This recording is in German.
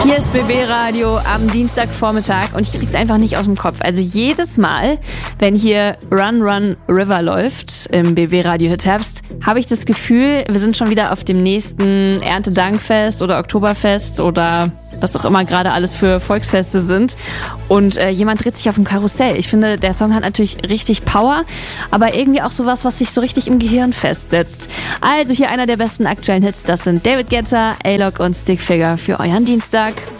Hier ist BB Radio am Dienstagvormittag und ich krieg's einfach nicht aus dem Kopf. Also jedes Mal, wenn hier Run Run River läuft im BB Radio Hit Herbst, habe ich das Gefühl, wir sind schon wieder auf dem nächsten Erntedankfest oder Oktoberfest oder was auch immer gerade alles für Volksfeste sind. Und jemand dreht sich auf dem Karussell. Ich finde, der Song hat natürlich richtig Power, aber irgendwie auch sowas, was sich so richtig im Gehirn festsetzt. Also hier einer der besten aktuellen Hits. Das sind David Guetta, A-Lock und Stickfigure für euren Dienstag.